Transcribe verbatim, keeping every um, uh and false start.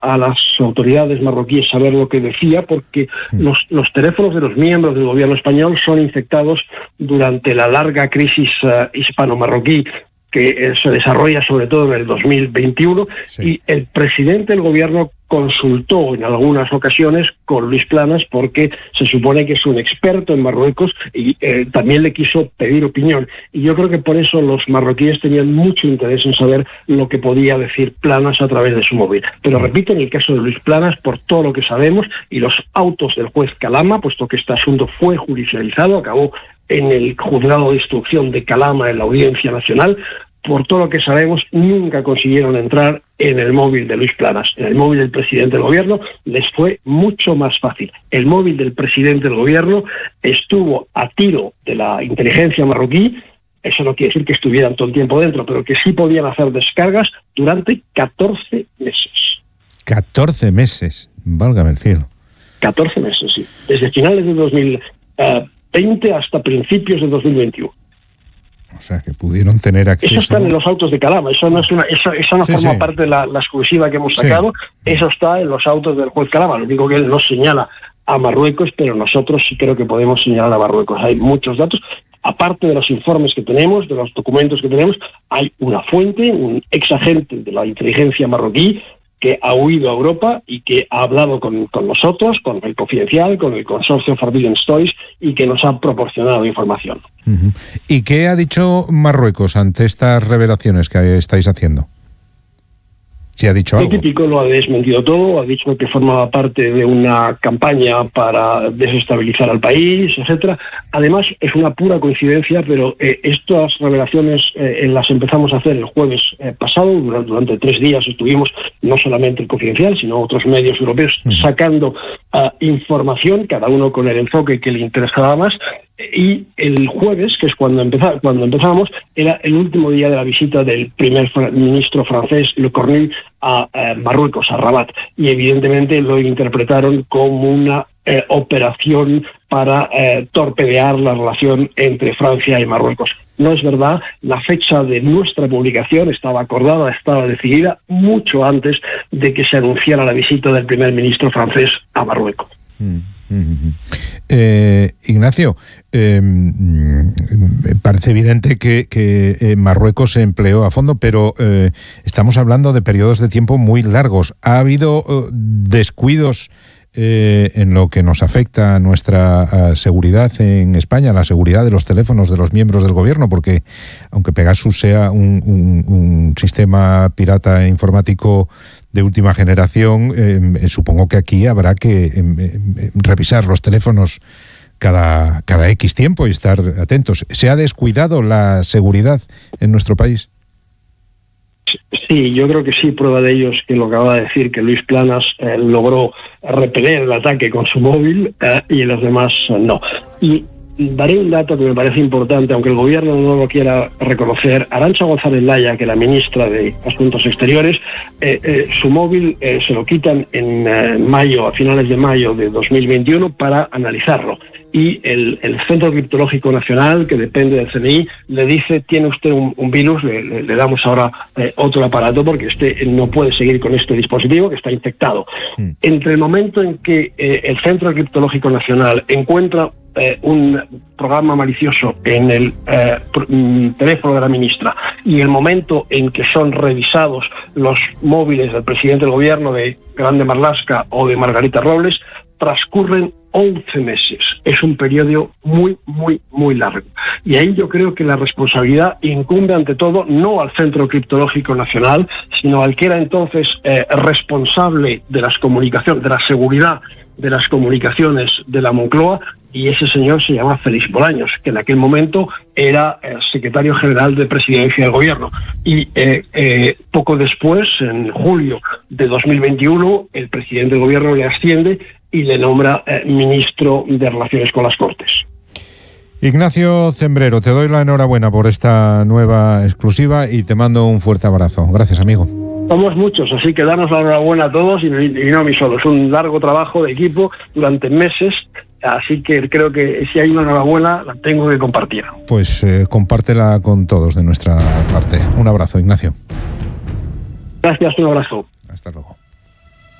a las autoridades marroquíes saber lo que decía, porque los, los teléfonos de los miembros del gobierno español son infectados durante la larga crisis uh, hispano-marroquí que eh, se desarrolla sobre todo en el dos mil veintiuno, sí. Y el presidente del gobierno consultó en algunas ocasiones con Luis Planas porque se supone que es un experto en Marruecos y eh, también le quiso pedir opinión. Y yo creo que por eso los marroquíes tenían mucho interés en saber lo que podía decir Planas a través de su móvil. Pero repito, en el caso de Luis Planas, por todo lo que sabemos y los autos del juez Calama, puesto que este asunto fue judicializado, acabó en el juzgado de instrucción de Calama en la Audiencia Nacional, por todo lo que sabemos, nunca consiguieron entrar en el móvil de Luis Planas. En el móvil del presidente del gobierno les fue mucho más fácil. El móvil del presidente del gobierno estuvo a tiro de la inteligencia marroquí. Eso no quiere decir que estuvieran todo el tiempo dentro, pero que sí podían hacer descargas durante catorce meses. catorce meses, válgame el cielo. catorce meses, sí. Desde finales de dos mil veinte hasta principios de dos mil veintiuno. O sea, que pudieron tener acceso... Eso está en los autos de Calama, eso no, es una, eso, eso no sí, forma sí. parte de la, la exclusiva que hemos sacado, sí. Eso está en los autos del juez Calama, lo único que él no señala a Marruecos, pero nosotros sí creo que podemos señalar a Marruecos. Hay muchos datos, aparte de los informes que tenemos, de los documentos que tenemos, hay una fuente, un ex agente de la inteligencia marroquí, que ha huido a Europa y que ha hablado con, con nosotros, con el Confidencial, con el Consorcio Forbidden Stories, y que nos ha proporcionado información. Uh-huh. ¿Y qué ha dicho Marruecos ante estas revelaciones que estáis haciendo? ¿Sí ha dicho algo? El típico lo ha desmentido todo, ha dicho que formaba parte de una campaña para desestabilizar al país, etcétera. Además, es una pura coincidencia, pero eh, estas revelaciones eh, las empezamos a hacer el jueves eh, pasado. Durante, durante tres días estuvimos, no solamente el Confidencial, sino otros medios europeos, uh-huh. sacando uh, información, cada uno con el enfoque que le interesaba más. Y el jueves, que es cuando, empezá, cuando empezamos, era el último día de la visita del primer fra- ministro francés, Le Cornu, a eh, Marruecos, a Rabat. Y evidentemente lo interpretaron como una eh, operación para eh, torpedear la relación entre Francia y Marruecos. No es verdad, la fecha de nuestra publicación estaba acordada, estaba decidida mucho antes de que se anunciara la visita del primer ministro francés a Marruecos. Mm. Eh, Ignacio, eh, parece evidente que, que eh, Marruecos se empleó a fondo, pero eh, estamos hablando de periodos de tiempo muy largos. ¿Ha habido eh, descuidos eh, en lo que nos afecta a nuestra a seguridad en España, la seguridad de los teléfonos de los miembros del gobierno? Porque aunque Pegasus sea un, un, un sistema pirata informático de última generación, eh, supongo que aquí habrá que eh, revisar los teléfonos cada, cada X tiempo y estar atentos. ¿Se ha descuidado la seguridad en nuestro país? Sí, yo creo que sí. Prueba de ello es que lo acaba de decir, que Luis Planas eh, logró repeler el ataque con su móvil eh, y los demás eh, no. Y daré un dato que me parece importante, aunque el gobierno no lo quiera reconocer. Arantxa González Laya, que la ministra de Asuntos Exteriores, eh, eh, su móvil eh, se lo quitan en eh, mayo, a finales de mayo de dos mil veintiuno, para analizarlo. Y el, el Centro Criptológico Nacional, que depende del C N I, le dice: tiene usted un, un virus, le, le, le damos ahora eh, otro aparato porque usted no puede seguir con este dispositivo que está infectado. Sí. Entre el momento en que eh, el Centro Criptológico Nacional encuentra Eh, un programa malicioso en el eh, pr- teléfono de la ministra y el momento en que son revisados los móviles del presidente del gobierno, de Grande Marlaska o de Margarita Robles, transcurren once meses. Es un periodo muy, muy, muy largo. Y ahí yo creo que la responsabilidad incumbe ante todo no al Centro Criptológico Nacional, sino al que era entonces eh, responsable de las comunicaciones, de la seguridad de las comunicaciones de la Moncloa, y ese señor se llama Félix Bolaños, que en aquel momento era eh, secretario general de Presidencia del Gobierno. Y eh, eh, poco después, en julio de dos mil veintiuno, el presidente del Gobierno le asciende y le nombra eh, ministro de Relaciones con las Cortes. Ignacio Zembrero, te doy la enhorabuena por esta nueva exclusiva y te mando un fuerte abrazo. Gracias, amigo. Somos muchos, así que danos la enhorabuena a todos y, y no a mí solo. Es un largo trabajo de equipo durante meses, así que creo que si hay una enhorabuena la tengo que compartir. Pues eh, compártela con todos de nuestra parte. Un abrazo, Ignacio. Gracias, un abrazo. Hasta luego.